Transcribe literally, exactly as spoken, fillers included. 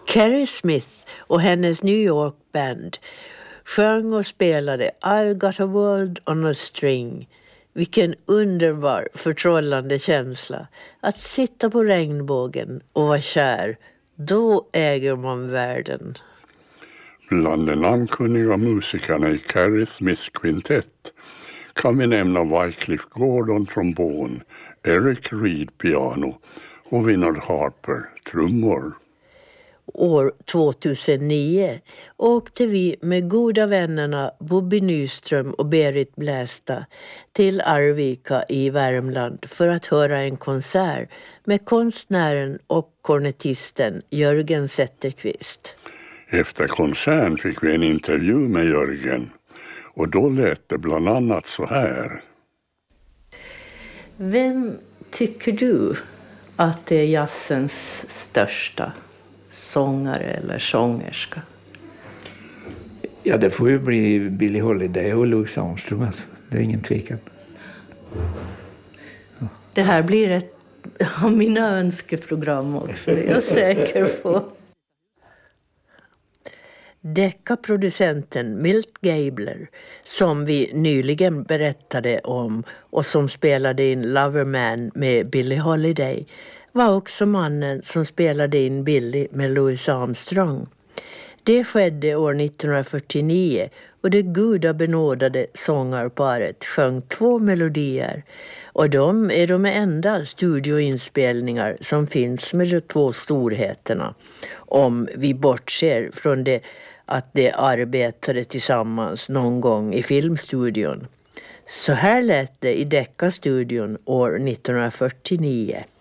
Carrie Smith och hennes New York Band sjöng och spelade I've got a world on a string. Vilken underbar, förtrollande känsla att sitta på regnbågen och vara kär. Då äger man världen. Bland de namnkunniga musikerna i Carrie Smiths kvintett kan vi nämna Wycliffe Gordon trombon, Eric Reed piano och Vinard Harper trummor. År tvåtusennio åkte vi med goda vännerna Bobby Nyström och Berit Blästa till Arvika i Värmland för att höra en konsert med konstnären och kornetisten Jörgen Zetterqvist. Efter konserten fick vi en intervju med Jörgen och då lät det bland annat så här. Vem tycker du att det är jazzens största sångare eller sångerska? Ja, det får ju bli Billie Holiday och Louis Armstrong. Alltså. Det är ingen tvekan. Ja. Det här blir ett av mina önskeprogram också, det är jag säker på. Decca-producenten Milt Gabler, som vi nyligen berättade om och som spelade in Loverman med Billie Holiday, var också mannen som spelade in Billie med Louis Armstrong. Det skedde år nittonhundrafyrtionio och det gudabenådade sångarparet sjöng två melodier och de är de enda studioinspelningar som finns med de två storheterna, om vi bortser från det att de arbetade tillsammans någon gång i filmstudion. Så här lät det i Decca-studion år nittonhundrafyrtionio.